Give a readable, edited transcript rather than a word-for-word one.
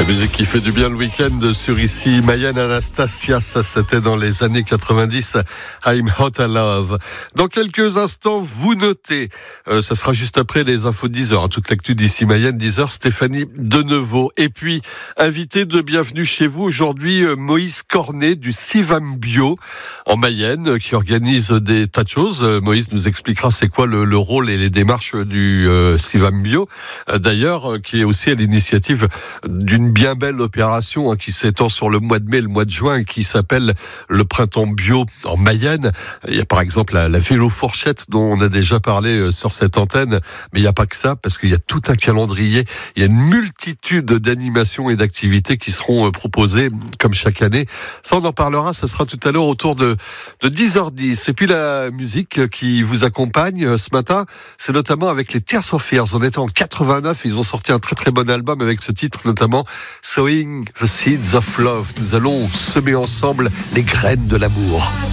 musique qui fait du bien le week-end sur ici. Mayenne Anastasia, ça c'était dans les années 90. I'm Hot I Love. Dans quelques instants, vous notez. Ça sera juste après les infos de 10h. Toute l'actu d'ici Mayenne, 10h, Stéphanie Denevaux. Et puis, invité de Bienvenue chez vous aujourd'hui, Moïse Cornet du Sivam Bio en Mayenne, qui organise des tas de choses. Moïse nous expliquera c'est quoi le rôle et les démarches du Sivam Bio. D'ailleurs, qui est aussi à l'initiative d'une bien belle opération qui s'étend sur le mois de mai, le mois de juin, qui s'appelle le Printemps Bio en Mayenne. Il y a par exemple la vélo fourchette dont on a déjà parlé sur cette antenne, mais il n'y a pas que ça, parce qu'il y a tout un calendrier, il y a une multitude d'animations et d'activités qui seront proposées comme chaque année. Ça, on en parlera, ça sera tout à l'heure autour de 10h10. Et puis la musique qui vous accompagne ce matin, c'est notamment avec les Tears for Fears. On était en 89, ils ont sorti un très très bon album avec ce titre notamment, Sowing the Seeds of Love. Nous allons semer ensemble les graines de l'amour.